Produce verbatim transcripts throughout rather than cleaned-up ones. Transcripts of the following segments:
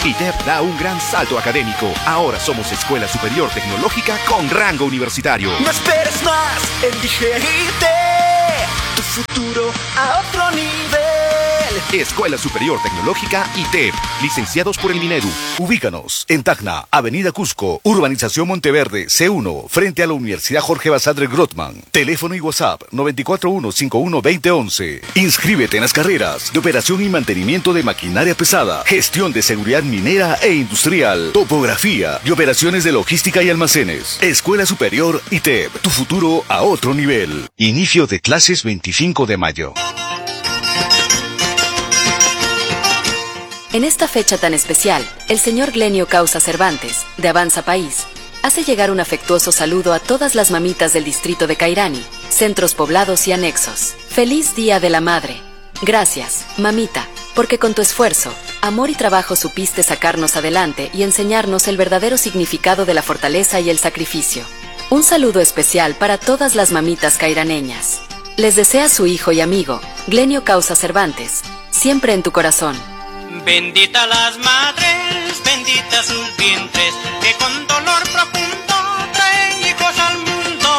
I T E P da un gran salto académico. Ahora somos Escuela Superior Tecnológica con rango universitario. No esperes más, elige I T E P, tu futuro a otro nivel. Escuela Superior Tecnológica I T E P, licenciados por el Minedu. Ubícanos en Tacna, Avenida Cusco, Urbanización Monteverde, C uno, frente a la Universidad Jorge Basadre Grothman. Teléfono y WhatsApp nueve cuatro uno cinco uno dos cero once. Inscríbete en las carreras de operación y mantenimiento de maquinaria pesada, gestión de seguridad minera e industrial, topografía y operaciones de logística y almacenes. Escuela Superior I T E P, tu futuro a otro nivel. Inicio de clases veinticinco de mayo. En esta fecha tan especial, el señor Glenio Causa Cervantes, de Avanza País, hace llegar un afectuoso saludo a todas las mamitas del distrito de Cairani, centros poblados y anexos. ¡Feliz Día de la Madre! Gracias, mamita, porque con tu esfuerzo, amor y trabajo supiste sacarnos adelante y enseñarnos el verdadero significado de la fortaleza y el sacrificio. Un saludo especial para todas las mamitas cairaneñas. Les desea su hijo y amigo, Glenio Causa Cervantes, siempre en tu corazón. Bendita las madres, benditas sus vientres, que con dolor profundo traen hijos al mundo.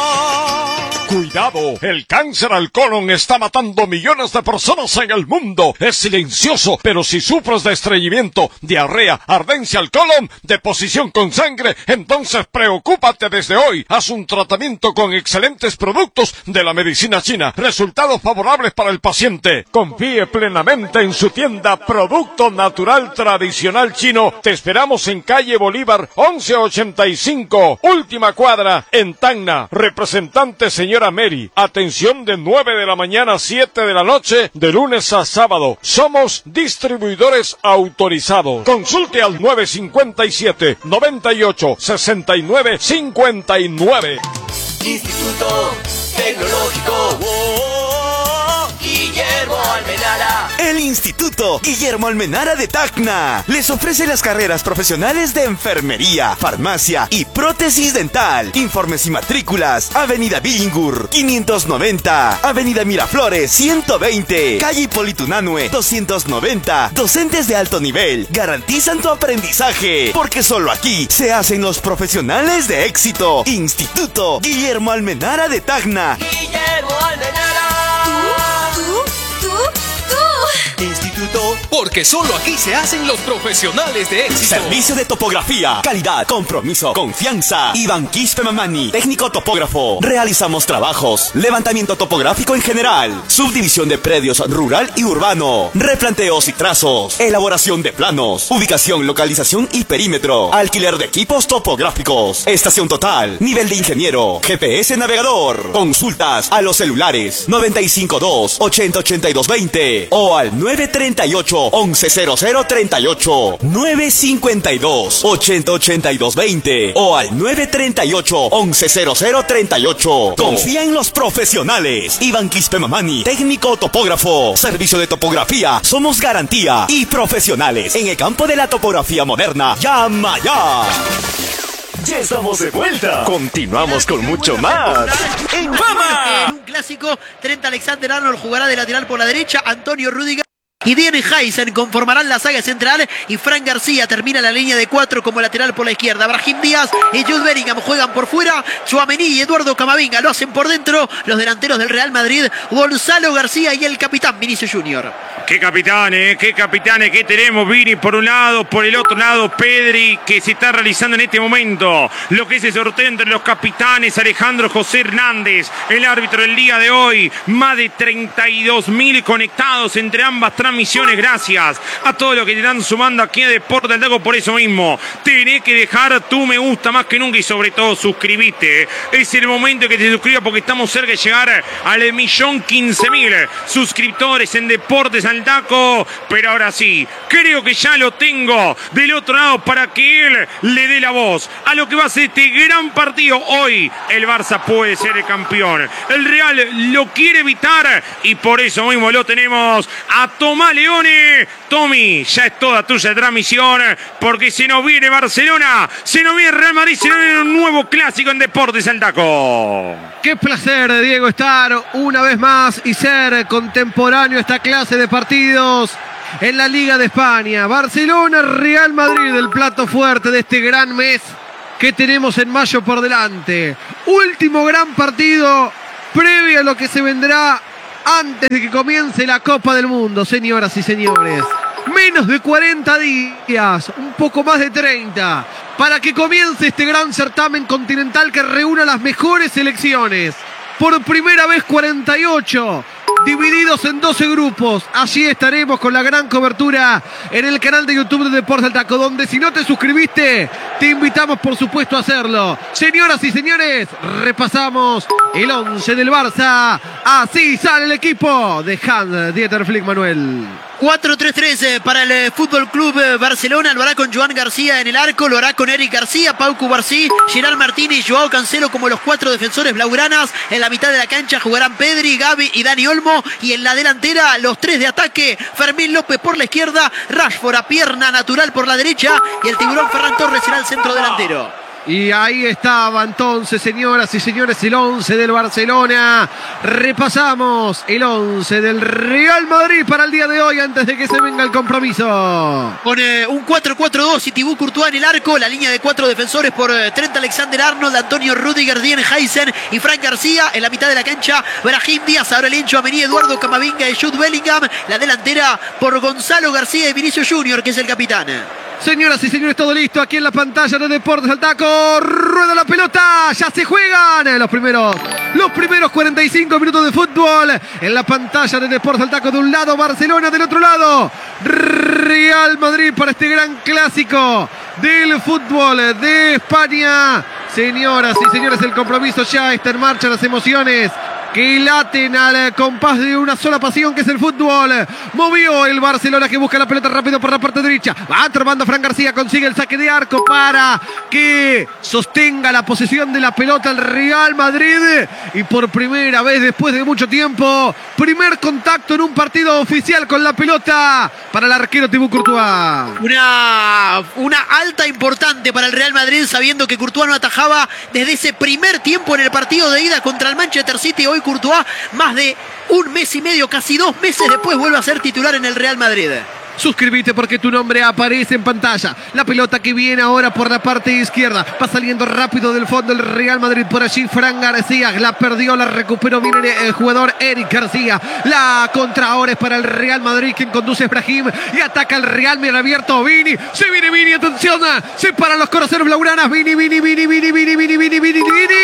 Cuidado, el cáncer al colon está matando millones de personas en el mundo. Es silencioso, pero si sufres de estreñimiento, diarrea, ardencia al colon, deposición con sangre, entonces preocúpate desde hoy. Haz un tratamiento con excelentes productos de la medicina china. Resultados favorables para el paciente. Confíe plenamente en su tienda Producto Natural Tradicional Chino. Te esperamos en calle Bolívar once ochenta y cinco, última cuadra, en Tacna. Representante señora Mary. Atención de nueve de la mañana a siete de la noche, de lunes a sábado. Somos distribuidores autorizados. Consulte al nueve cinco siete, noventa y ocho, sesenta y nueve cincuenta y nueve. Instituto Tecnológico oh, Guillermo Almenara. El Instituto Guillermo Almenara de Tacna les ofrece las carreras profesionales de enfermería, farmacia y prótesis dental. Informes y matrículas: Avenida Billingur quinientos noventa, Avenida Miraflores ciento veinte, calle Hipólito Unanue doscientos noventa. Docentes de alto nivel garantizan tu aprendizaje, porque solo aquí se hacen los profesionales de éxito. Instituto Guillermo Almenara de Tacna. Guillermo Almenara. ¿Tú? ¿Tú? ¿Tú? ¿Tú? Instituto, porque solo aquí se hacen los profesionales de éxito. Servicio de topografía, calidad, compromiso, confianza. Iván Quispe Mamani, técnico topógrafo. Realizamos trabajos, levantamiento topográfico en general, subdivisión de predios rural y urbano, replanteos y trazos, elaboración de planos, ubicación, localización y perímetro, alquiler de equipos topográficos, estación total, nivel de ingeniero, G P S navegador. Consultas a los celulares noventa y cinco dos, ochenta ochenta y dos veinte o al nueve treinta y ocho, once cero cero treinta y ocho, nueve cincuenta y dos, ochenta ochenta y dos veinte o al nueve treinta y ocho, once cero cero treinta y ocho. Confía en los profesionales. Iván Quispe Mamani, técnico topógrafo. Servicio de topografía. Somos garantía y profesionales en el campo de la topografía moderna. ¡Llama ya! Ya estamos de vuelta. Continuamos con mucho más. ¡En fama! En un clásico, Trent Alexander-Arnold jugará de lateral por la derecha, Antonio Rüdiger y Diego Heisen conformarán la saga central y Fran García termina la línea de cuatro como lateral por la izquierda. Brahim Díaz y Jude Bellingham juegan por fuera. Tchouaméni y Eduardo Camavinga lo hacen por dentro. Los delanteros del Real Madrid, Gonzalo García y el capitán Vinicius Junior. Qué capitanes, qué capitanes que tenemos, Vini por un lado, por el otro lado Pedri, que se está realizando en este momento lo que es el sorteo entre los capitanes. Alejandro José Hernández, el árbitro del día de hoy. Más de treinta y dos mil conectados entre ambas transmisiones, gracias a todos los que te están sumando aquí a Deportes del Taco. Por eso mismo, tenés que dejar tu me gusta más que nunca y sobre todo suscribite. Es el momento que te suscribas porque estamos cerca de llegar al millón quince mil suscriptores en Deportes al Taco. Pero ahora sí, creo que ya lo tengo del otro lado para que él le dé la voz a lo que va a ser este gran partido. Hoy el Barça puede ser el campeón, el Real lo quiere evitar y por eso mismo lo tenemos a Tomás Leone. Tommy, ya es toda tuya transmisión porque se nos viene Barcelona, se nos viene Real Madrid, se nos viene un nuevo clásico en Deportes al Taco. Qué placer, Diego, estar una vez más y ser contemporáneo a esta clase de partidos. en la Liga de España. Barcelona, Real Madrid, el plato fuerte de este gran mes que tenemos en mayo por delante. Último gran partido previo a lo que se vendrá antes de que comience la Copa del Mundo, señoras y señores. Menos de cuarenta días, un poco más de treinta, para que comience este gran certamen continental que reúne a las mejores selecciones. Por primera vez cuarenta y ocho, divididos en doce grupos. Allí estaremos con la gran cobertura en el canal de YouTube de Deportes al Taco, donde si no te suscribiste, te invitamos por supuesto a hacerlo. Señoras y señores, repasamos el once del Barça. Así sale el equipo de Hans-Dieter Flick, Manuel. cuatro tres tres para el Fútbol Club Barcelona. Lo hará con Joan García en el arco, lo hará con Eric García, Pau Cubarsí, Gerard Martínez y Joao Cancelo como los cuatro defensores blaugranas. En la mitad de la cancha jugarán Pedri, Gavi y Dani Olmo. Y en la delantera los tres de ataque: Fermín López por la izquierda, Rashford a pierna natural por la derecha y el tiburón Ferran Torres será el centro delantero. Y ahí estaba entonces, señoras y señores, el once del Barcelona. Repasamos el once del Real Madrid para el día de hoy antes de que se venga el compromiso. Con eh, un cuatro cuatro dos y Thibaut Courtois en el arco, la línea de cuatro defensores por eh, Trent Alexander-Arnold, Antonio Rüdiger, Dean Heisen y Frank García. En la mitad de la cancha, Brahim Díaz, Aurelien Tchouaméni, Eduardo Camavinga y Jude Bellingham. La delantera por Gonzalo García y Vinicius Junior, que es el capitán. Señoras y señores, todo listo aquí en la pantalla de Deportes al Taco. Rueda la pelota, ya se juegan los primeros, los primeros cuarenta y cinco minutos de fútbol. En la pantalla de Deportes al Taco, de un lado Barcelona, del otro lado Real Madrid, para este gran clásico del fútbol de España. Señoras y señores, el compromiso ya está en marcha, las emociones que laten al compás de una sola pasión, que es el fútbol. Movió el Barcelona, que busca la pelota rápido por la parte derecha. Va tomando Fran García, consigue el saque de arco para que sostenga la posesión de la pelota el Real Madrid. Y por primera vez después de mucho tiempo, primer contacto en un partido oficial con la pelota para el arquero Thibaut Courtois. Una, una alta importante para el Real Madrid, sabiendo que Courtois no atajaba desde ese primer tiempo en el partido de ida contra el Manchester City. Hoy Courtois, más de un mes y medio, casi dos meses después, vuelve a ser titular en el Real Madrid. Suscríbete porque tu nombre aparece en pantalla. La pelota que viene ahora por la parte izquierda. Va saliendo rápido del fondo el Real Madrid. Por allí Fran García. La perdió, la recuperó. Viene el jugador Eric García. La contra ahora es para el Real Madrid, quien conduce Brahim. Y ataca el Real Madrid abierto. Vini. Se viene Vini. Atención. Se paran los corazones blaugranas. Vini, Vini, Vini, Vini, Vini, Vini, Vini, Vini,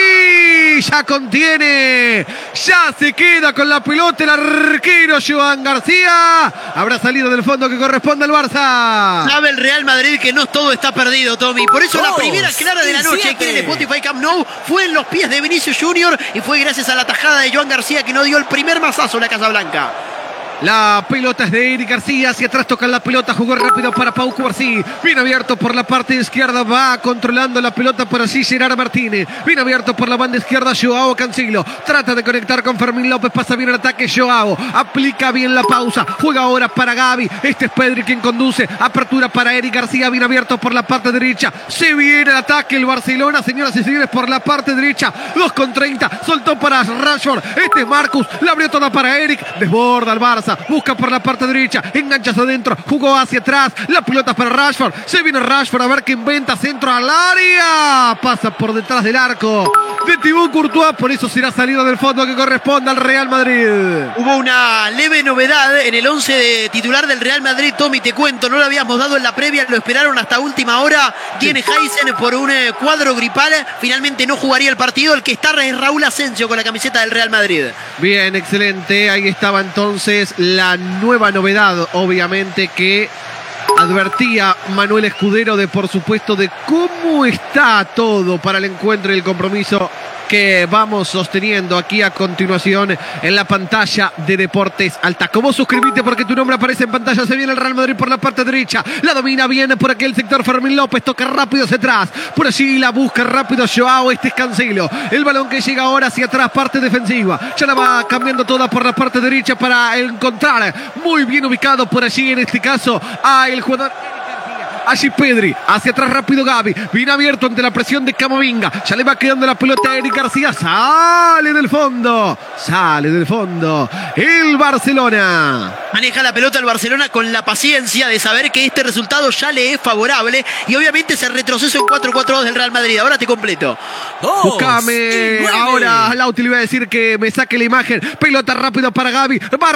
Vini. Ya contiene. Ya se queda con la pelota el arquero Joan García. Habrá salido del fondo que corresponde al Barça. Sabe el Real Madrid que no todo está perdido, Tommy. Por eso la primera clara de la noche aquí en el Spotify Camp Nou fue en los pies de Vinicius Junior y fue gracias a la tajada de Joan García, que no dio el primer mazazo en la Casa Blanca. La pelota es de Eric García, hacia atrás toca la pelota, jugó rápido para Pau Cubarsí, bien abierto por la parte izquierda, va controlando la pelota por así Gerard Martínez, bien abierto por la banda izquierda Joao Cancelo, trata de conectar con Fermín López, pasa bien el ataque Joao, aplica bien la pausa, juega ahora para Gavi, este es Pedri quien conduce, apertura para Eric García, bien abierto por la parte derecha, se viene el ataque el Barcelona, señoras y señores, por la parte derecha, dos con treinta, soltó para Rashford, este es Marcus, la abrió toda para Eric, desborda el Barça, busca por la parte derecha, engancha hacia adentro, jugó hacia atrás, la pelota para Rashford, se viene Rashford a ver qué inventa, centro al área, pasa por detrás del arco de Thibaut Courtois, por eso será salida del fondo que corresponde al Real Madrid. Hubo una leve novedad en el once de titular del Real Madrid, Tommy, te cuento, no lo habíamos dado en la previa, lo esperaron hasta última hora, tiene sí. Heisen por un cuadro gripal, finalmente no jugaría el partido, el que está es Raúl Asensio con la camiseta del Real Madrid. Bien, excelente, ahí estaba entonces la nueva novedad, obviamente, que advertía Manuel Escudero de, por supuesto, de cómo está todo para el encuentro y el compromiso que vamos sosteniendo aquí a continuación en la pantalla de Deportes al Taco. Vos suscribite porque tu nombre aparece en pantalla. Se viene el Real Madrid por la parte derecha. La domina bien por aquel sector Fermín López. Toca rápido hacia atrás. Por allí la busca rápido Joao. Este es Cancelo. El balón que llega ahora hacia atrás, parte defensiva. Ya la va cambiando toda por la parte derecha para encontrar muy bien ubicado por allí, en este caso, a el jugador... Allí Pedri, hacia atrás rápido Gavi, bien abierto ante la presión de Camavinga, ya le va quedando la pelota a Eric García, sale del fondo, sale del fondo el Barcelona. Maneja la pelota el Barcelona con la paciencia de saber que este resultado ya le es favorable y obviamente se retroceso en cuatro cuatro dos del Real Madrid. Ahora te completo. Oh, Buscame. Ahora Lauti le iba a decir que me saque la imagen. Pelota rápido para Gavi. Va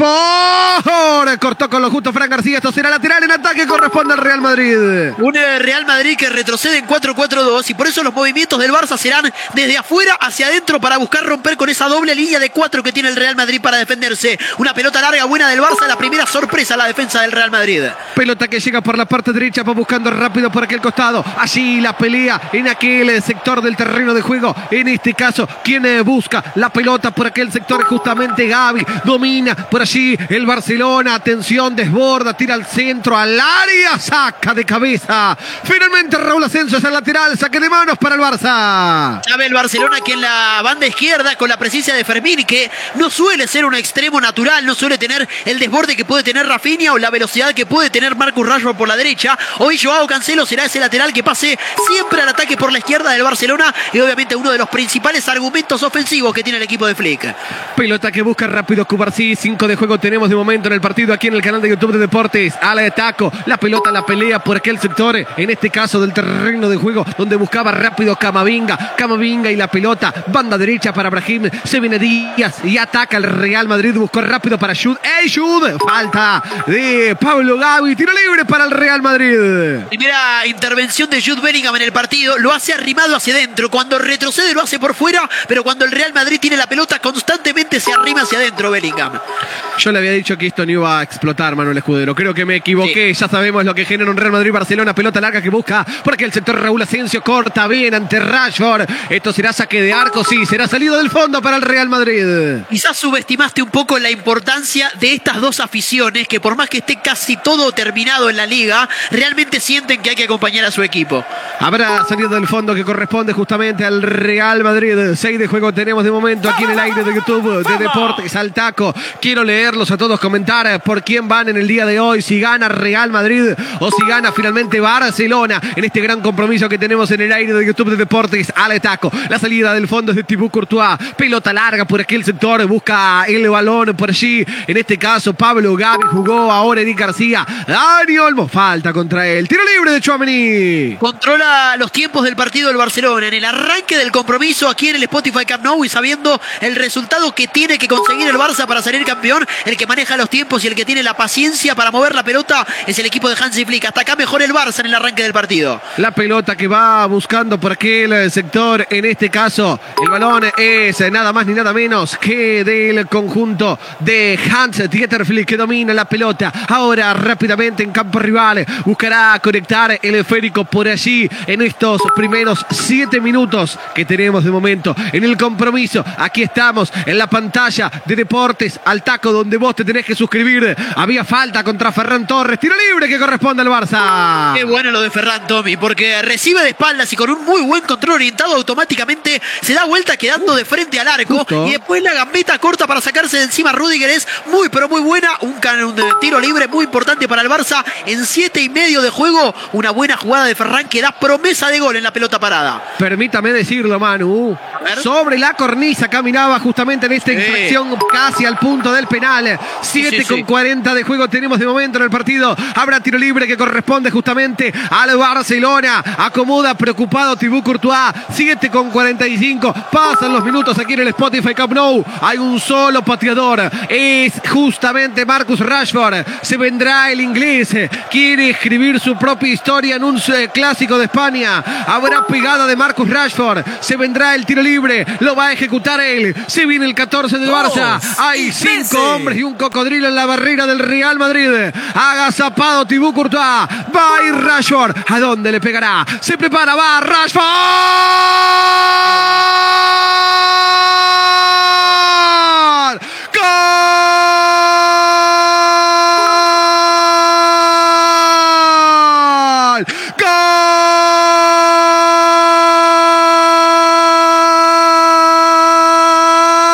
Rashford. Cortó con lo justo Fran García. Esto será lateral en ataque. Corresponde al Real Madrid. Un Real Madrid que retrocede en cuatro cuatro dos y por eso los movimientos del Barça serán desde afuera hacia adentro para buscar romper con esa doble línea de cuatro que tiene el Real Madrid para defenderse. Una pelota larga buena del Barça, la primera sorpresa a la defensa del Real Madrid. Pelota que llega por la parte derecha, va buscando rápido por aquel costado. Allí la pelea en aquel sector del terreno de juego. En este caso, quien busca la pelota por aquel sector es justamente Gavi. Domina por allí el Barcelona. Atención, desborda, tira al centro, al área, saca de cabeza. Finalmente Raúl Asensio es el lateral, saque de manos para el Barça. Sabe el Barcelona que en la banda izquierda, con la presencia de Fermín, que no suele ser un extremo natural, no suele tener el desborde que puede tener Rafinha o la velocidad que puede tener Marcus Rashford por la derecha. Hoy Joao Cancelo será ese lateral que pase siempre al ataque por la izquierda del Barcelona y obviamente uno de los principales argumentos ofensivos que tiene el equipo de Flick. Pelota que busca rápido Cubarsí. Cinco de juego tenemos de momento en el partido aquí en el canal de YouTube de Deportes. Al ataco, la pelota, la pelea por aquel sector, en este caso del terreno de juego, donde buscaba rápido Camavinga. Camavinga y la pelota, banda derecha para Brahim. Se viene Díaz y ataca el Real Madrid. Buscó rápido para Jude. ¡Ey, Jude! Falta de Pablo Gavi. Tiro libre para el Real Madrid. Primera intervención de Jude Bellingham en el partido. Lo hace arrimado hacia adentro. Cuando retrocede lo hace por fuera, pero cuando el Real Madrid tiene la pelota constantemente se arrima hacia adentro Bellingham. Yo le había dicho que esto no iba a explotar, Manuel Escudero. Creo que me equivoqué. Sí. Ya sabemos lo que genera un Real Madrid-Barcelona. Pelota larga que busca porque el sector Raúl Asensio corta bien ante Rashford. Esto será saque de arco. Sí, será salido del fondo para el Real Madrid. Quizás subestimaste un poco la importancia de estas dos aficiones que por más que esté casi todo terminado en la liga, realmente sienten que hay que acompañar a su equipo. Habrá salido del fondo que corresponde justamente al Real Madrid. Seis de juego tenemos de momento aquí en el aire de YouTube de Deportes al Taco. Quiero leerlos a todos, comentar por quién van en el día de hoy, si gana Real Madrid o si gana finalmente Barcelona en este gran compromiso que tenemos en el aire de YouTube de Deportes al Taco. La salida del fondo es de Thibaut Courtois. Pelota larga por aquel sector, busca el balón por allí. En este caso Pablo Gavi jugó, ahora Eric García. Dani Olmo, falta contra él. Tiro libre de Tchouaméni. Controla los tiempos del partido del Barcelona en el arranque del compromiso aquí en el Spotify Camp Nou y sabiendo el resultado que tiene que conseguir el Barça para salir campeón. El que maneja los tiempos y el que tiene la paciencia para mover la pelota es el equipo de Hansi Flick. Hasta acá mejor el Barça en el arranque del partido. La pelota que va buscando por aquel sector, en este caso el balón es nada más ni nada menos que del conjunto de Hans-Dieter Flick, que domina la pelota. Ahora rápidamente en campo rival buscará conectar el esférico por allí en estos primeros siete minutos que tenemos de momento en el compromiso. Aquí estamos en la pantalla de Deportes al Taco, donde vos te tenés que suscribir. Había falta contra Ferran Torres, tiro libre que corresponde al Barça. Qué bueno lo de Ferran, Tommy, porque recibe de espaldas y con un muy buen control orientado automáticamente se da vuelta quedando de frente al arco. Justo. Y después la gambeta corta para sacarse de encima Rüdiger es muy pero muy buena. Un, un tiro libre muy importante para el Barça en siete y medio de juego. Una buena jugada de Ferran que da promesa de gol en la pelota parada. Permítame decirlo, Manu. Sobre la cornisa caminaba justamente en esta sí. infracción casi al punto del penal. siete sí, sí, con sí. cuarenta de juego tenemos de momento en el partido. Habrá tiro libre que corresponde justamente al Barcelona. Acomoda preocupado Thibaut Courtois. siete con cuarenta y cinco. Pasan los minutos aquí en el Spotify Camp Nou. Hay un solo pateador. Es justamente Marcus Rashford. Se vendrá el inglés. Quiere escribir su propia historia en un clásico de España. Habrá pegada de Marcus Rashford. Se vendrá el tiro libre. Lo va a ejecutar él. Se viene el catorce del Barça. Hay cinco hombres y un cocodrilo en la barrera del Real Madrid. Agazapado Thibaut Courtois. Va a ir Rashford. ¿A dónde le pegará? Se prepara. Va Rashford.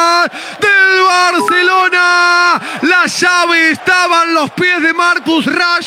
Llave estaban los pies de Marcus Rashford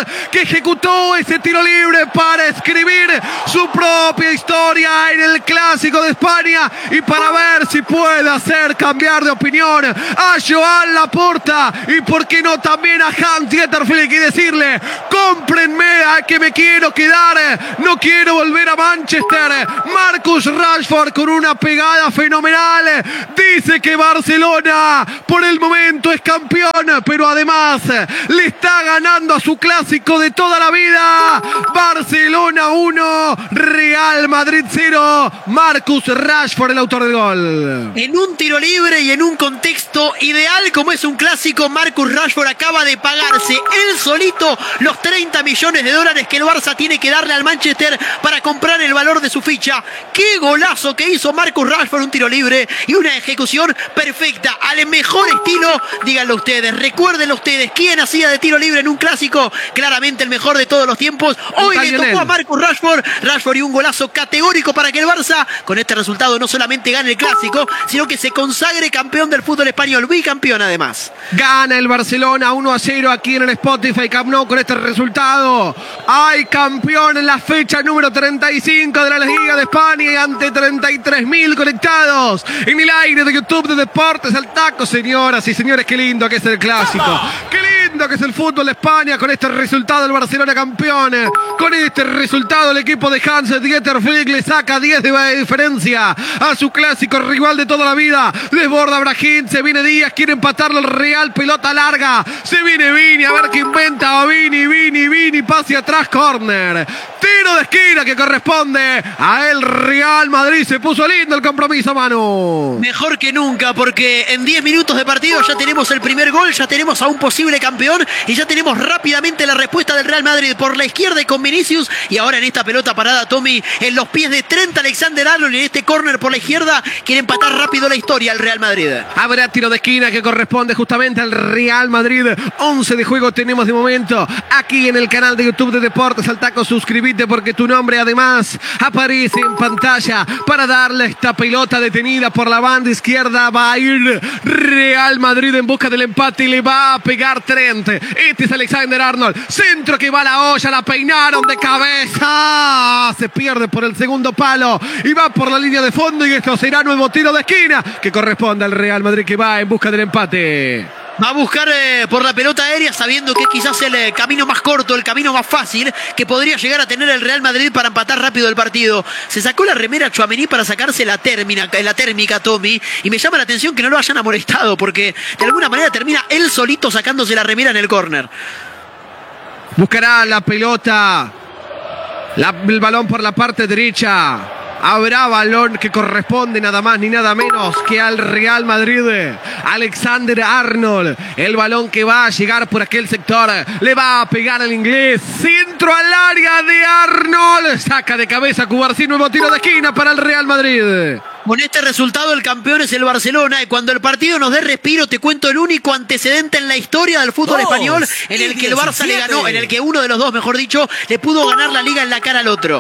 que ejecutó ese tiro libre para escribir su propia historia en el Clásico de España y para ver si puede hacer cambiar de opinión a Joan Laporta y por qué no también a Hans-Dieter Flick y decirle: cómprenme, a que me quiero quedar, no quiero volver a Manchester. Marcus Rashford con una pegada fenomenal dice que Barcelona por el momento es campeón, pero además le está ganando a su clásico de toda la vida. Barcelona uno, Real Madrid cero. Marcus Rashford, el autor del gol. En un tiro libre y en un contexto ideal como es un clásico, Marcus Rashford acaba de pagarse él solito los treinta millones de dólares que el Barça tiene que darle al Manchester para comprar el valor de su ficha. ¡Qué golazo que hizo Marcus Rashford! Un tiro libre y una ejecución perfecta, al mejor estilo. Díganlo ustedes, recuérdenlo ustedes, ¿quién hacía de tiro libre en un clásico? Claramente el mejor de todos los tiempos. Hoy le tocó a Marcus Rashford. Rashford y un golazo categórico para que el Barça, con este resultado, no solamente gane el clásico, sino que se consagre campeón del fútbol español, bicampeón además. Gana el Barcelona uno a cero aquí en el Spotify Camp Nou con este resultado. Hay campeón en la fecha número treinta y cinco de la Liga de España y ante treinta y tres mil conectados en el aire de YouTube de Deportes al Taco. Señoras y señores, qué lindo que es el clásico. Qué lindo que es el fútbol de España con este resultado el Barcelona campeón. Con este resultado el equipo de Hans-Dieter Flick le saca diez de diferencia a su clásico rival de toda la vida. Desborda Brahim, se viene Díaz, quiere empatarlo el Real, pelota larga. Se viene Vini, a ver qué inventa Vini, Vini, Vini, pase atrás, córner. Tiro de esquina que corresponde a el Real Madrid. Se puso lindo el compromiso, Manu. Mejor que nunca, porque en diez minutos de partido ya tenemos el primer gol, ya tenemos a un posible campeón y ya tenemos rápidamente la respuesta del Real Madrid por la izquierda y con Vinicius, y ahora en esta pelota parada, Tommy, en los pies de Trent Alexander-Arnold y en este córner por la izquierda quiere empatar rápido la historia al Real Madrid. Habrá tiro de esquina que corresponde justamente al Real Madrid. once de juego tenemos de momento aquí en el canal de YouTube de Deportes al Taco. Suscríbete porque tu nombre además aparece en pantalla para darle esta pelota detenida por la banda izquierda. Va a ir Real Madrid en busca del empate y le va a pegar Trent. Este es Alexander-Arnold. Centro que va a la olla, la peinaron de cabeza. Se pierde por el segundo palo y va por la línea de fondo y esto será nuevo tiro de esquina que corresponde al Real Madrid que va en busca del empate. Va a buscar eh, por la pelota aérea sabiendo que es quizás el eh, camino más corto, el camino más fácil que podría llegar a tener el Real Madrid para empatar rápido el partido. Se sacó la remera Tchouaméni para sacarse la térmica, la térmica, Tommy, y me llama la atención que no lo hayan amonestado porque de alguna manera termina él solito sacándose la remera en el córner. Buscará la pelota, la, el balón por la parte derecha. Habrá balón que corresponde nada más ni nada menos que al Real Madrid. Alexander-Arnold, el balón que va a llegar por aquel sector, le va a pegar al inglés. Centro al área de Arnold, saca de cabeza Cubarsí, nuevo tiro de esquina para el Real Madrid. Con este resultado el campeón es el Barcelona y cuando el partido nos dé respiro te cuento el único antecedente en la historia del fútbol dos, español en el que el Barça le ganó, en el que uno de los dos, mejor dicho, le pudo ganar la liga en la cara al otro.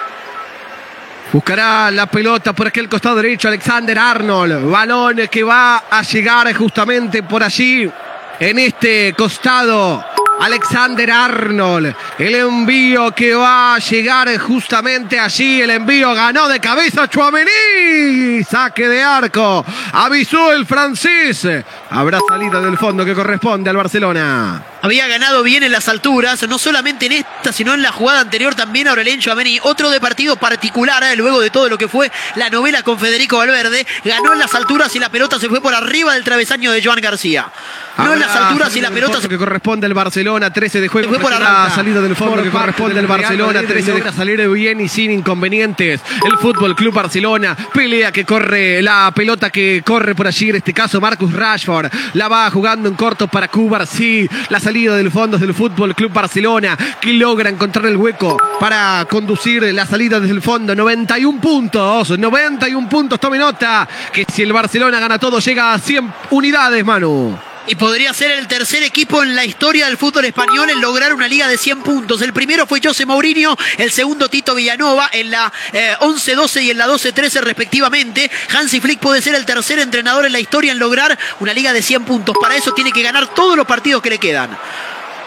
Buscará la pelota por aquel costado derecho Alexander-Arnold. Balón que va a llegar justamente por allí. En este costado Alexander-Arnold. El envío que va a llegar justamente allí. El envío ganó de cabeza Tchouaméni. Saque de arco. Avisó el francés. Habrá salida del fondo que corresponde al Barcelona. Había ganado bien en las alturas, no solamente en esta, sino en la jugada anterior también a Aurelien Tchouaméni. Otro de partido particular, eh, luego de todo lo que fue la novela con Federico Valverde. Ganó en las alturas y la pelota se fue por arriba del travesaño de Joan García. No Habrá en las alturas y la pelota se... que corresponde al Barcelona, trece de juego. Se fue por la salida del fondo que corresponde al Barcelona, trece de salir bien y sin inconvenientes. El Fútbol Club Barcelona, pelea que corre, la pelota que corre por allí, en este caso Marcus Rashford, la va jugando en corto para Cubarsí. La salida del fondo del Fútbol Club Barcelona, que logra encontrar el hueco para conducir la salida desde el fondo. noventa y un puntos, noventa y un puntos, tome nota, que si el Barcelona gana todo llega a cien unidades, Manu. Y podría ser el tercer equipo en la historia del fútbol español en lograr una liga de cien puntos. El primero fue José Mourinho, el segundo Tito Villanova en la eh, once doce y en la doce trece respectivamente. Hansi Flick puede ser el tercer entrenador en la historia en lograr una liga de cien puntos. Para eso tiene que ganar todos los partidos que le quedan.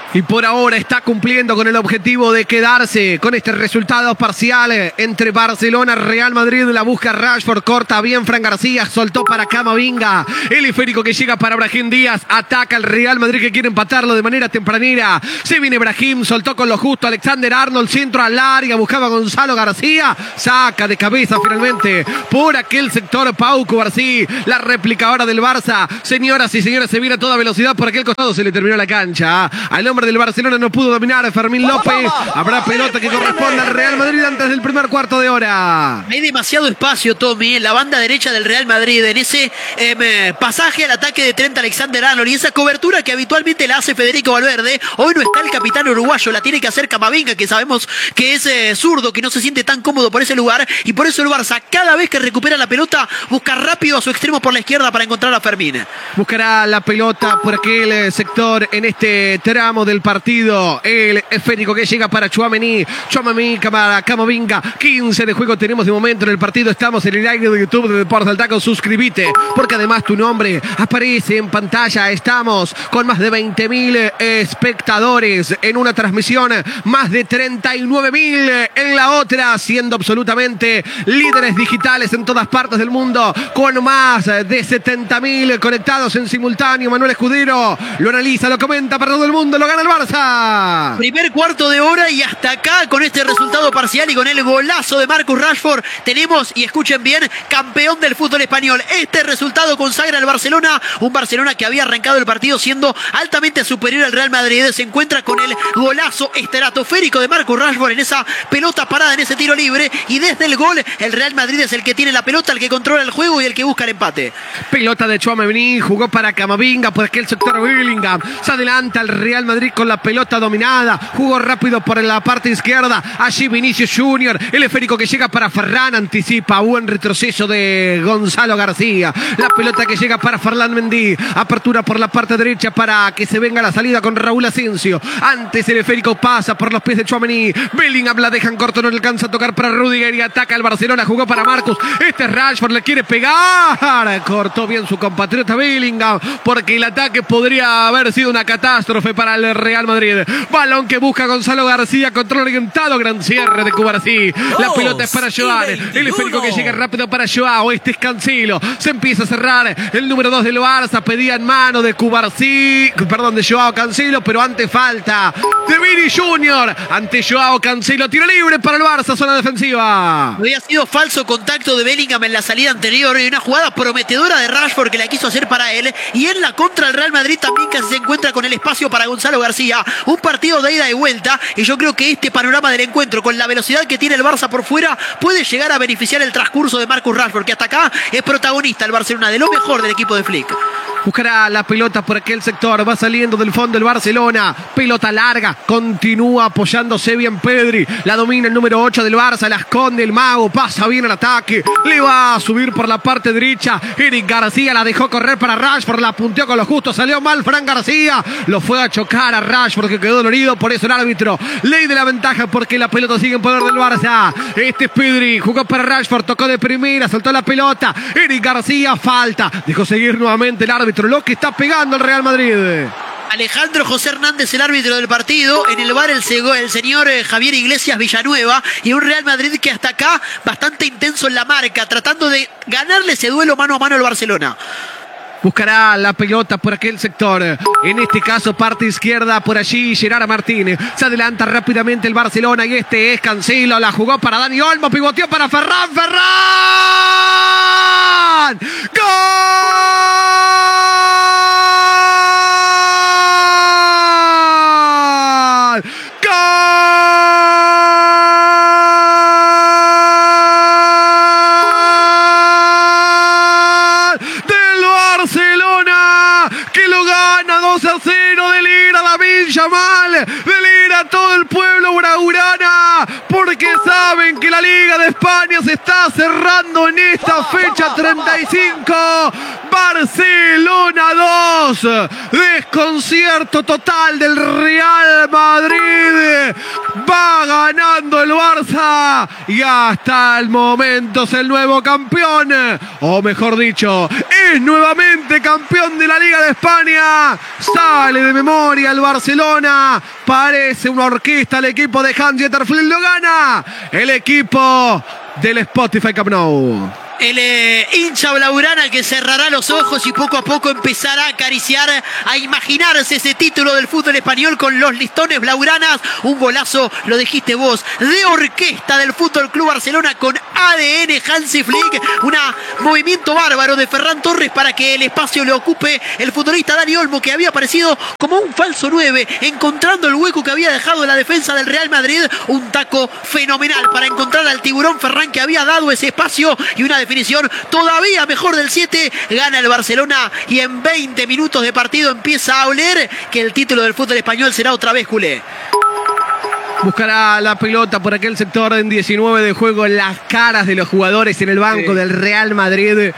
Y por ahora está cumpliendo con el objetivo de quedarse con este resultado parcial entre Barcelona y Real Madrid. La busca Rashford, corta bien Fran García, soltó para Camavinga. El esférico que llega para Brahim Díaz, ataca al Real Madrid que quiere empatarlo de manera tempranera. Se viene Brahim, soltó con lo justo Alexander Arnold, centro al área, buscaba Gonzalo García, saca de cabeza finalmente por aquel sector Pau Cubarsí, la réplica ahora del Barça. Señoras y señores, se viene a toda velocidad por aquel costado, se le terminó la cancha. Al hombre del Barcelona no pudo dominar Fermín López. Habrá pelota que corresponde al Real Madrid antes del primer cuarto de hora. Hay demasiado espacio, Tommy, en la banda derecha del Real Madrid, en ese eh, pasaje al ataque de Trent Alexander-Arnold y esa cobertura que habitualmente la hace Federico Valverde. Hoy no está el capitán uruguayo, la tiene que hacer Camavinga, que sabemos que es eh, zurdo, que no se siente tan cómodo por ese lugar, y por eso el Barça, cada vez que recupera la pelota, busca rápido a su extremo por la izquierda para encontrar a Fermín. Buscará la pelota por aquel sector en este tramo del partido. El esférico que llega para Tchouaméni. Tchouaméni para Camavinga. quince de juego tenemos de momento en el partido. Estamos en el aire de YouTube de Deportes al Taco. Suscríbete, porque además tu nombre aparece en pantalla. Estamos con más de veinte mil espectadores en una transmisión, más de treinta y nueve mil en la otra, siendo absolutamente líderes digitales en todas partes del mundo, con más de setenta mil conectados en simultáneo. Manuel Escudero lo analiza, lo comenta para todo el mundo. Lo gana el Barça. Primer cuarto de hora y hasta acá con este resultado parcial y con el golazo de Marcus Rashford tenemos, y escuchen bien, campeón del fútbol español. Este resultado consagra al Barcelona, un Barcelona que había arrancado el partido siendo altamente superior al Real Madrid. Se encuentra con el golazo estratosférico de Marcus Rashford en esa pelota parada, en ese tiro libre, y desde el gol el Real Madrid es el que tiene la pelota, el que controla el juego y el que busca el empate. Pelota de Tchouaméni, jugó para Camavinga por aquel sector Bellingham. Se adelanta el Real Madrid con la pelota dominada, jugó rápido por la parte izquierda, allí Vinicius Junior, el esférico que llega para Ferran, anticipa, buen retroceso de Gonzalo García, la pelota que llega para Ferland Mendy, apertura por la parte derecha para que se venga la salida con Raúl Asensio, antes el esférico pasa por los pies de Tchouaméni, Bellingham la dejan corto, no le alcanza a tocar para Rudiger y ataca el Barcelona, jugó para Marcus, este Rashford le quiere pegar, cortó bien su compatriota Bellingham, porque el ataque podría haber sido una catástrofe para el Real Madrid. Balón que busca Gonzalo García, control orientado, gran cierre de Cubarsí. La pelota es para Joan, el esférico que llega rápido para Joao, este es Cancelo, se empieza a cerrar el número dos del Barça, pedía en mano de Cubarsí, perdón, de Joao Cancelo, pero antes falta de Vini Junior, ante Joao Cancelo, tiro libre para el Barça, zona defensiva. Había sido falso contacto de Bellingham en la salida anterior y una jugada prometedora de Rashford que la quiso hacer para él, y en la contra el Real Madrid también casi se encuentra con el espacio para Gonzalo García, un partido de ida y vuelta, y yo creo que este panorama del encuentro con la velocidad que tiene el Barça por fuera puede llegar a beneficiar el transcurso de Marcus Rashford, que hasta acá es protagonista el Barcelona, de lo mejor del equipo de Flick. Buscará la pelota por aquel sector, va saliendo del fondo el Barcelona, pelota larga, continúa apoyándose bien Pedri, la domina el número ocho del Barça, la esconde el mago, pasa bien al ataque, le va a subir por la parte derecha, Eric García la dejó correr para Rashford, la punteó con lo justo, salió mal Fran García, lo fue a chocar a Rashford que quedó dolorido, por eso el árbitro ley de la ventaja porque la pelota sigue en poder del Barça. Este es Pedri, jugó para Rashford, tocó de primera, soltó la pelota, Eric García, falta, dejó seguir nuevamente el árbitro, lo que está pegando el Real Madrid. Alejandro José Hernández, el árbitro del partido. En el bar el, el señor Javier Iglesias Villanueva. Y un Real Madrid que hasta acá bastante intenso en la marca, tratando de ganarle ese duelo mano a mano al Barcelona. Buscará la pelota por aquel sector. En este caso, parte izquierda, por allí Gerard Martínez. Se adelanta rápidamente el Barcelona y este es Cancelo. La jugó para Dani Olmo, pivoteó para Ferran. ¡Ferran! ¡Gol! Delira todo el pueblo blaugrana, porque saben que la Liga de España se está cerrando en esta fecha treinta y cinco. Barcelona dos. Desconcierto total del Real Madrid. Va ganando el Barça y hasta el momento es el nuevo campeón, o mejor dicho, es nuevamente campeón de la Liga de España. Sale de memoria el Barcelona, parece una orquesta el equipo de Hans-Dieter Flick, lo gana el equipo del Spotify Camp Nou. El eh, hincha blaugrana que cerrará los ojos y poco a poco empezará a acariciar, a imaginarse ese título del fútbol español con los listones blaugranas. Un golazo, lo dijiste vos, de orquesta del Fútbol Club Barcelona con A D N Hansi Flick. Un movimiento bárbaro de Ferran Torres para que el espacio le ocupe el futbolista Dani Olmo, que había aparecido como un falso nueve, encontrando el hueco que había dejado la defensa del Real Madrid. Un taco fenomenal para encontrar al tiburón Ferran, que había dado ese espacio, y una defensa definición todavía mejor del siete. Gana el Barcelona y en veinte minutos de partido empieza a oler que el título del fútbol español será otra vez culé. Buscará la pelota por aquel sector en diecinueve de juego, las caras de los jugadores en el banco sí. del Real Madrid.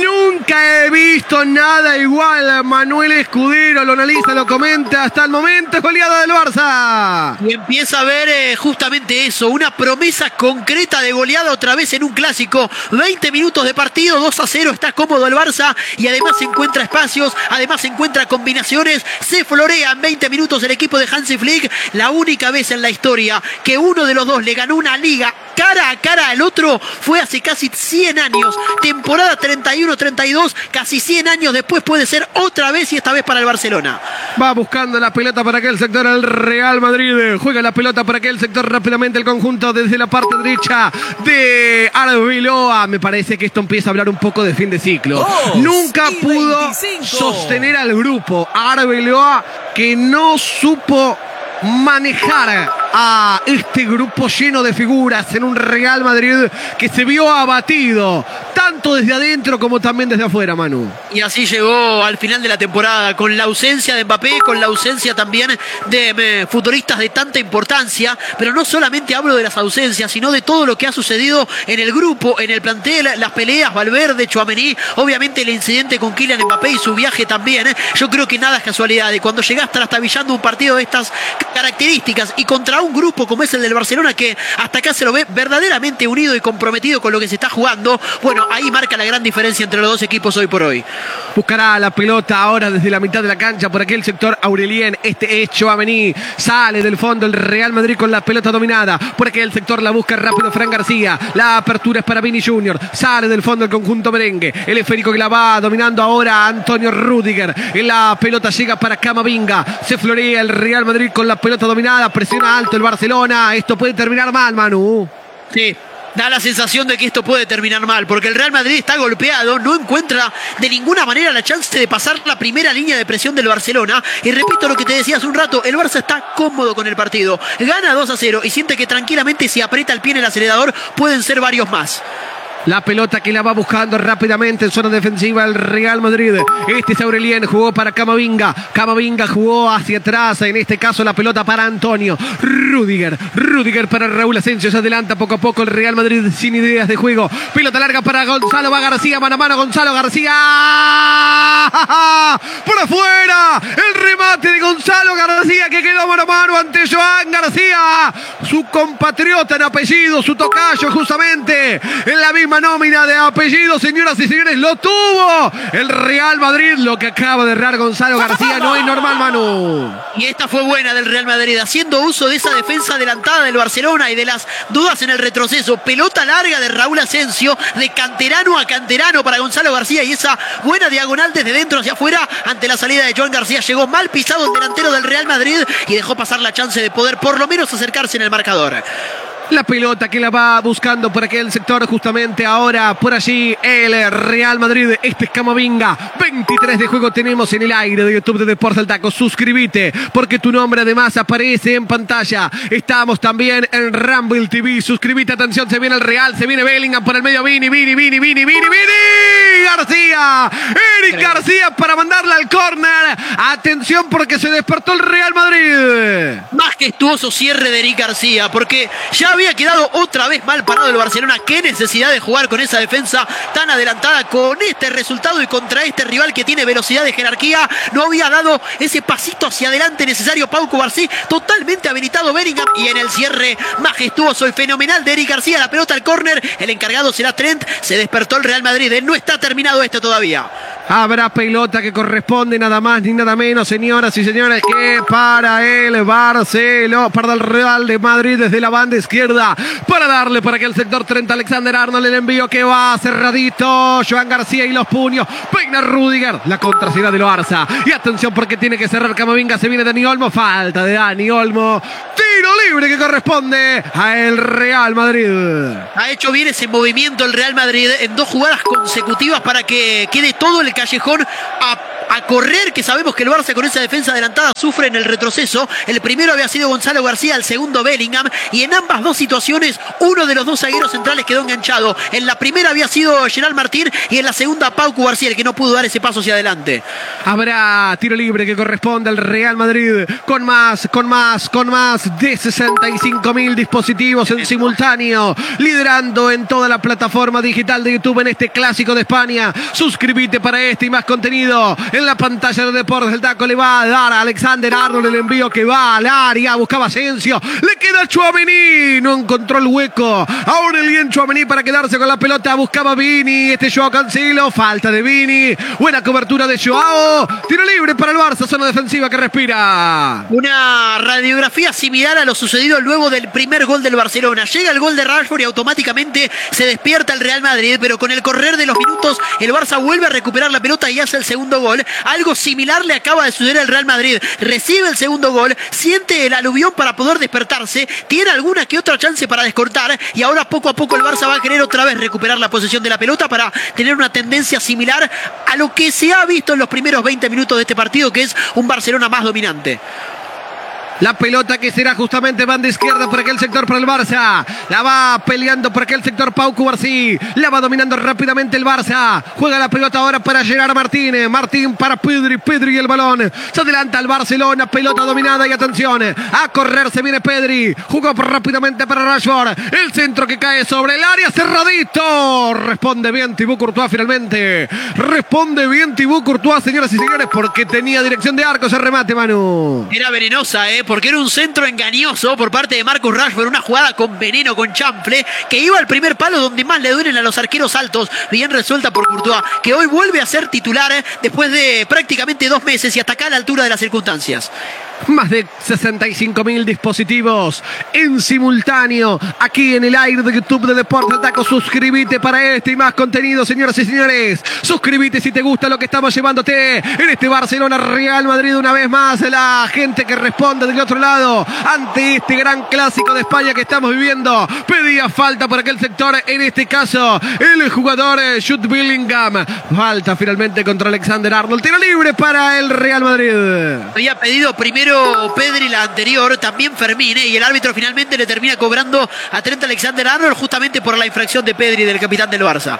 Nunca he visto nada igual. Manuel Escudero lo analiza, lo comenta. Hasta el momento es goleada del Barça. Y empieza a ver eh, justamente eso, una promesa concreta de goleada otra vez en un clásico. veinte minutos de partido, dos a cero, está cómodo el Barça y además encuentra espacios, además encuentra combinaciones. Se florea en veinte minutos el equipo de Hansi Flick. La única vez en la historia que uno de los dos le ganó una liga cara a cara al otro fue hace casi cien años. Temporada treinta y uno treinta y dos, casi cien años después puede ser otra vez, y esta vez para el Barcelona. Va buscando la pelota para aquel sector el Real Madrid. Juega la pelota para aquel sector rápidamente el conjunto desde la parte derecha de Arbeloa. Me parece que esto empieza a hablar un poco de fin de ciclo. Oh, Nunca pudo veinticinco sostener al grupo. Arbeloa, que no supo manejar a este grupo lleno de figuras en un Real Madrid que se vio abatido tanto desde adentro como también desde afuera, Manu. Y así llegó al final de la temporada, con la ausencia de Mbappé, con la ausencia también de eh, futbolistas de tanta importancia, pero no solamente hablo de las ausencias, sino de todo lo que ha sucedido en el grupo, en el plantel, las peleas, Valverde, Tchouaméni, obviamente el incidente con Kylian Mbappé y su viaje también. ¿eh? Yo creo que nada es casualidad, y cuando llegás trastabillando un partido de estas características y contra un grupo como es el del Barcelona, que hasta acá se lo ve verdaderamente unido y comprometido con lo que se está jugando, bueno, ahí marca la gran diferencia entre los dos equipos hoy por hoy. Buscará la pelota ahora desde la mitad de la cancha por aquel sector Aurelien. Este es Tchouaméni. Sale del fondo el Real Madrid con la pelota dominada. Por aquel sector la busca rápido Fran García. La apertura es para Vini Junior. Sale del fondo el conjunto merengue. El esférico que la va dominando ahora Antonio Rüdiger. La pelota llega para Camavinga. Se florea el Real Madrid con la pelota dominada. Presiona alto el Barcelona. Esto puede terminar mal, Manu. Sí. Da la sensación de que esto puede terminar mal, porque el Real Madrid está golpeado, no encuentra de ninguna manera la chance de pasar la primera línea de presión del Barcelona. Y repito lo que te decía hace un rato, el Barça está cómodo con el partido. Gana dos a cero y siente que tranquilamente, si aprieta el pie en el acelerador, pueden ser varios más. La pelota que la va buscando rápidamente en zona defensiva el Real Madrid. Este es Aurelien, jugó para Camavinga. Camavinga jugó hacia atrás. En este caso la pelota para Antonio Rüdiger. Rüdiger para Raúl Asensio. Se adelanta poco a poco el Real Madrid sin ideas de juego. Pelota larga para Gonzalo. Va García, mano a mano. Gonzalo García. Por afuera. El remate de Gonzalo García, que quedó mano a mano ante Joan García. Su compatriota en apellido, su tocayo justamente. En la misma nómina de apellido, señoras y señores, lo tuvo el Real Madrid. Lo que acaba de errar Gonzalo García no es normal, Manu. Y esta fue buena del Real Madrid, haciendo uso de esa defensa adelantada del Barcelona y de las dudas en el retroceso. Pelota larga de Raúl Asensio, de canterano a canterano para Gonzalo García, y esa buena diagonal desde dentro hacia afuera ante la salida de Joan García. Llegó mal pisado el delantero del Real Madrid y dejó pasar la chance de poder por lo menos acercarse en el marcador. La pelota que la va buscando por aquel sector, justamente ahora por allí el Real Madrid. Este es Camavinga. veintitrés de juego tenemos en el aire de YouTube de Deportes al Taco. Suscríbete, porque tu nombre además aparece en pantalla. Estamos también en Rumble T V. Suscríbete, atención, se viene el Real, se viene Bellingham por el medio. Vini, Vini, Vini, Vini, Vini, Vini García. Eric García para mandarla al córner. Atención, porque se despertó el Real Madrid. Majestuoso cierre de Eric García, porque ya había quedado otra vez mal parado el Barcelona. Qué necesidad de jugar con esa defensa tan adelantada, con este resultado y contra este rival que tiene velocidad de jerarquía. No había dado ese pasito hacia adelante necesario Pau Cubarsí, totalmente habilitado Bellingham, y en el cierre majestuoso y fenomenal de Eric García, la pelota al córner, el encargado será Trent. Se despertó el Real Madrid, no está terminado esto todavía. Habrá pelota que corresponde nada más ni nada menos, señoras y señores, que para el Barcelona, para el Real de Madrid desde la banda izquierda, para darle por aquel sector Trent Alexander-Arnold, el envío que va cerradito, Joan García y los puños, peina Rudiger, la contra será del Barça, y atención porque tiene que cerrar Camavinga, se viene Dani Olmo, falta de Dani Olmo, tiro libre que corresponde a el Real Madrid. Ha hecho bien ese movimiento el Real Madrid en dos jugadas consecutivas para que quede todo el callejón a, a correr, que sabemos que el Barça con esa defensa adelantada sufre en el retroceso. El primero había sido Gonzalo García, el segundo Bellingham, y en ambas dos situaciones uno de los dos zagueros centrales quedó enganchado. En la primera había sido Gerard Martín y en la segunda Pau Cubarsí, el que no pudo dar ese paso hacia adelante. Habrá tiro libre que corresponde al Real Madrid con más, con más, con más de sesenta y cinco mil dispositivos en simultáneo, liderando en toda la plataforma digital de YouTube en este clásico de España. Suscríbete para este y más contenido. En la pantalla de Deportes del Taco le va a dar a Alexander Arnold el envío que va al área, buscaba Asensio, le queda Tchouaméni, no encontró el hueco. Aurelien Tchouaméni para quedarse con la pelota, buscaba Vini, este Joao Cancelo, falta de Vini, buena cobertura de Joao, tiro libre para el Barça, zona defensiva que respira. Una radiografía similar a lo sucedido luego del primer gol del Barcelona. Llega el gol de Rashford y automáticamente se despierta el Real Madrid, pero con el correr de los minutos el Barça vuelve a recuperar la pelota y hace el segundo gol. Algo similar le acaba de suceder al Real Madrid. Recibe el segundo gol, siente el aluvión para poder despertarse, tiene alguna que otra chance para descortar, y ahora poco a poco el Barça va a querer otra vez recuperar la posesión de la pelota para tener una tendencia similar a lo que se ha visto en los primeros veinte minutos de este partido, que es un Barcelona más dominante. La pelota que será justamente banda izquierda por aquel sector para el Barça. La va peleando por aquel sector Pau Cubarsí. La va dominando rápidamente el Barça. Juega la pelota ahora para Gerard Martín. Martín para Pedri. Pedri y el balón. Se adelanta el Barcelona. Pelota dominada y atención. A correr se viene Pedri. Jugó rápidamente para Rashford. El centro que cae sobre el área. Cerradito. Responde bien Thibaut Courtois finalmente. Responde bien Thibaut Courtois, señoras y señores, porque tenía dirección de arco ese remate, Manu. Era venenosa, eh. Porque era un centro engañoso por parte de Marcus Rashford, una jugada con veneno, con chanfle, que iba al primer palo donde más le duelen a los arqueros altos, bien resuelta por Courtois, que hoy vuelve a ser titular después de prácticamente dos meses y hasta acá a la altura de las circunstancias. Más de sesenta y cinco mil dispositivos en simultáneo aquí en el aire de YouTube de Deportes del Taco. Suscríbete para este y más contenido, señoras y señores. Suscríbete si te gusta lo que estamos llevándote en este Barcelona Real Madrid. Una vez más la gente que responde del otro lado ante este gran clásico de España que estamos viviendo. Pedía falta por aquel sector, en este caso el jugador Jude Bellingham. Falta finalmente contra Alexander Arnold. Tiro libre para el Real Madrid. Había pedido primero Pedri, la anterior, también Fermín, ¿eh? Y el árbitro finalmente le termina cobrando a Trent Alexander-Arnold justamente por la infracción de Pedri, del capitán del Barça.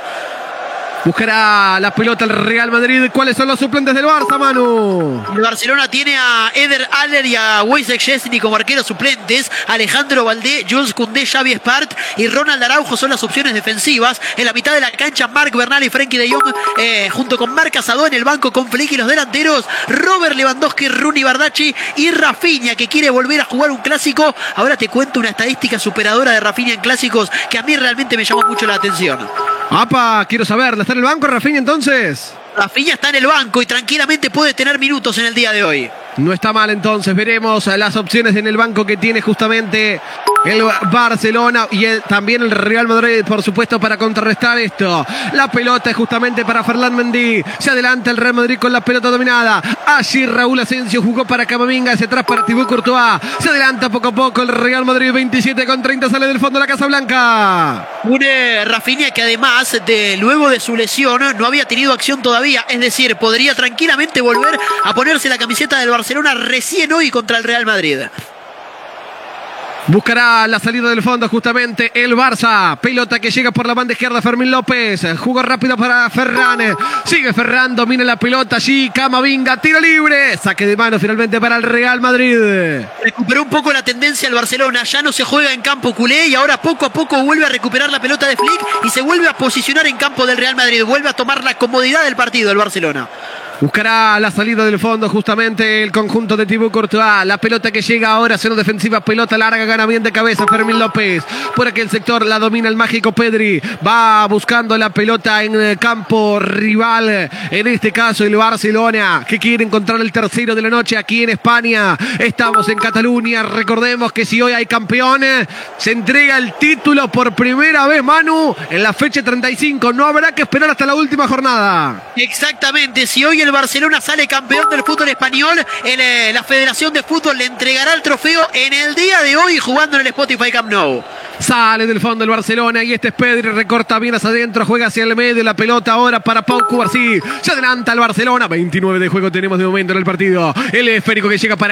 Buscará la pelota el Real Madrid. ¿Cuáles son los suplentes del Barça, Manu? El Barcelona tiene a Eder Aller y a Wojciech Szczesny como arqueros suplentes. Alejandro Valdé, Jules Koundé, Xavi Espart y Ronald Araujo son las opciones defensivas. En la mitad de la cancha, Marc Bernal y Frenkie de Jong, eh, junto con Marc Asado en el banco con Flick, y los delanteros Robert Lewandowski, Rooney Bardacci y Rafinha, que quiere volver a jugar un clásico. Ahora te cuento una estadística superadora de Rafinha en clásicos que a mí realmente me llamó mucho la atención. Apa, quiero saberla. ¿Está en el banco Rafinha entonces? Rafinha está en el banco y tranquilamente puede tener minutos en el día de hoy. No está mal entonces, veremos las opciones en el banco que tiene justamente el Barcelona y el, también el Real Madrid, por supuesto, para contrarrestar esto. La pelota es justamente para Ferland Mendy. Se adelanta el Real Madrid con la pelota dominada. Allí Raúl Asensio jugó para Camavinga, hacia atrás para Thibaut Courtois. Se adelanta poco a poco el Real Madrid, veintisiete con treinta, sale del fondo de la Casa Blanca. Un eh, Rafinha que además de luego de su lesión no había tenido acción todavía, es decir, podría tranquilamente volver a ponerse la camiseta del Barcelona recién hoy contra el Real Madrid. Buscará la salida del fondo justamente el Barça. Pelota que llega por la banda izquierda, Fermín López. Jugó rápido para Ferran. Sigue Ferran, domina la pelota allí. Camavinga, tiro libre. Saque de mano finalmente para el Real Madrid. Recuperó un poco la tendencia el Barcelona. Ya no se juega en campo culé y ahora poco a poco vuelve a recuperar la pelota de Flick y se vuelve a posicionar en campo del Real Madrid. Vuelve a tomar la comodidad del partido el Barcelona. Buscará la salida del fondo justamente el conjunto de Thibaut Courtois. La pelota que llega ahora, zona defensiva, pelota larga, gana bien de cabeza Fermín López. Por aquel sector la domina el mágico Pedri. Va buscando la pelota en el campo rival. En este caso el Barcelona, que quiere encontrar el tercero de la noche aquí en España. Estamos en Cataluña. Recordemos que si hoy hay campeones, se entrega el título por primera vez, Manu, en la fecha treinta y cinco. No habrá que esperar hasta la última jornada. Exactamente. Si hoy el Barcelona sale campeón del fútbol español, el, eh, la Federación de Fútbol le entregará el trofeo en el día de hoy jugando en el Spotify Camp Nou. Sale del fondo el Barcelona y este es Pedri, recorta bien hacia adentro, juega hacia el medio, la pelota ahora para Pau Cubarsí. Se adelanta el Barcelona, veintinueve de juego tenemos de momento en el partido. El esférico que llega para